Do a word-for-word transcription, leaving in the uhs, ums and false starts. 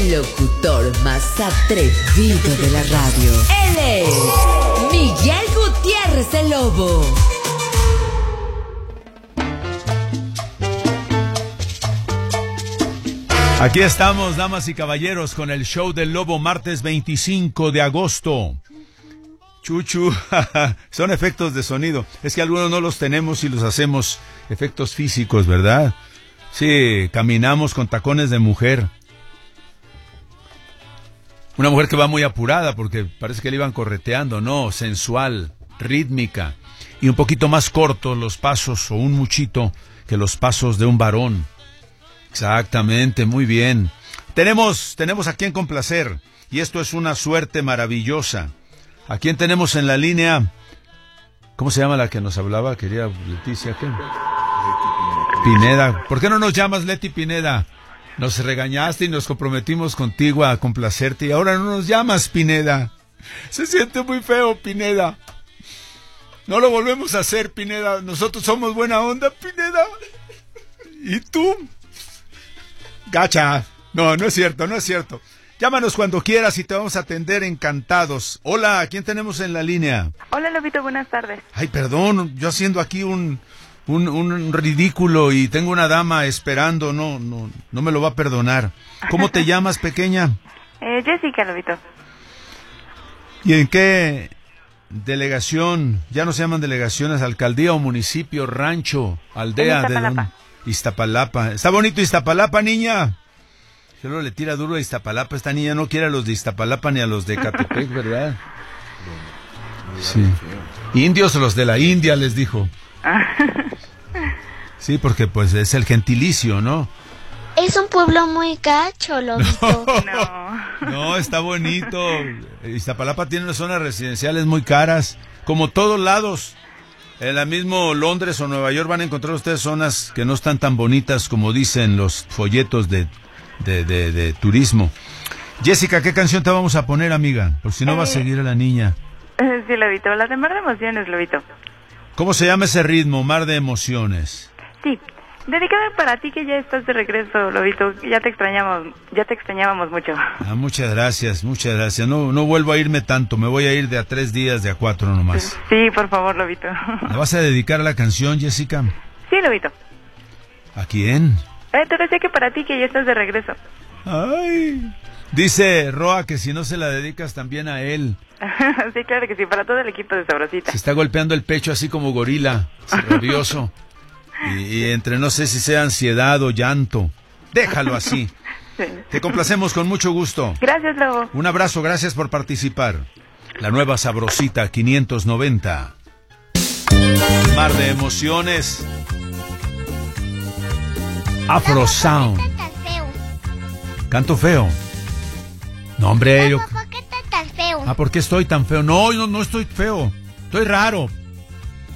el locutor más atrevido de la radio. Él es Miguel Gutiérrez, el Lobo. Aquí estamos, damas y caballeros, con el show del Lobo, martes veinticinco de agosto. Chuchu, son efectos de sonido. Es que algunos no los tenemos y los hacemos efectos físicos, ¿verdad? Sí, caminamos con tacones de mujer. Una mujer que va muy apurada porque parece que le iban correteando, no, sensual, rítmica y un poquito más cortos los pasos o un muchito que los pasos de un varón. Exactamente, muy bien. Tenemos, tenemos a quien complacer y esto es una suerte maravillosa. ¿A quién tenemos en la línea? ¿Cómo se llama la que nos hablaba? Quería Leticia, ¿qué? Pineda. ¿Por qué no nos llamas Leti Pineda? Nos regañaste y nos comprometimos contigo a complacerte y ahora no nos llamas, Pineda. Se siente muy feo, Pineda. No lo volvemos a hacer, Pineda. Nosotros somos buena onda, Pineda. ¿Y tú? Gacha. No, no es cierto, no es cierto. Llámanos cuando quieras y te vamos a atender encantados. Hola, ¿quién tenemos en la línea? Hola, Lobito, buenas tardes. Ay, perdón, yo haciendo aquí un, un, un ridículo y tengo una dama esperando, no, no, no me lo va a perdonar. ¿Cómo te llamas, pequeña? Eh, Jessica, Lobito. ¿Y en qué delegación? Ya no se llaman delegaciones, alcaldía o municipio, rancho, aldea de don Iztapalapa. ¿Está bonito Iztapalapa, niña? Solo le tira duro a Iztapalapa. Esta niña no quiere a los de Iztapalapa ni a los de Catepec, ¿verdad? Sí. Indios o los de la India, les dijo. Sí, porque pues es el gentilicio, ¿no? Es un pueblo muy gacho, Lobito. No. No, está bonito. Iztapalapa tiene unas zonas residenciales muy caras, como todos lados. En la mismo Londres o Nueva York van a encontrar ustedes zonas que no están tan bonitas como dicen los folletos de, de, de, de turismo. Jessica, ¿qué canción te vamos a poner, amiga? Por si no eh, va a seguir a la niña. Eh, sí, Lobito, la de Mar de Emociones, Lobito. ¿Cómo se llama ese ritmo, Mar de Emociones? Sí, dedicada para ti que ya estás de regreso, Lobito. Ya te extrañamos, ya te extrañábamos mucho. Ah, muchas gracias, muchas gracias. No, no vuelvo a irme tanto, me voy a ir de a tres días, de a cuatro nomás. Sí, por favor, Lobito. ¿Le vas a dedicar la canción, Jessica? Sí, Lobito. ¿A quién? Eh, te decía que para ti que ya estás de regreso. Ay, dice Roa que si no se la dedicas también a él. Sí, claro que sí, para todo el equipo de Sabrosita. Se está golpeando el pecho así como gorila, rabioso. Y, y entre no sé si sea ansiedad o llanto. Déjalo así. Sí. Te complacemos con mucho gusto. Gracias, Lobo. Un abrazo, gracias por participar. La nueva Sabrosita quinientos noventa. Mar de Emociones. Afro Sound. ¿Canto feo? No, hombre, yo... ¿Por qué estás tan feo? Ah, ¿por qué estoy tan feo? No, no, no estoy feo. Estoy raro.